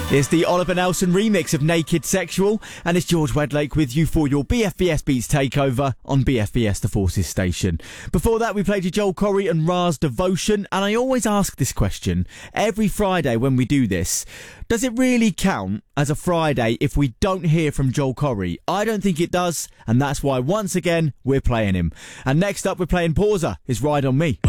It's the Oliver Nelson remix of Naked Sexual, and it's George Wedlake with you for your BFBS Beats takeover on BFBS The Forces station. Before that, we played you Joel Corry and Ra's Devotion, and I always ask this question every Friday when we do this. Does it really count as a Friday if we don't hear from Joel Corry? I don't think it does, and that's why once again we're playing him. And next up we're playing Pausa, his Ride On Me.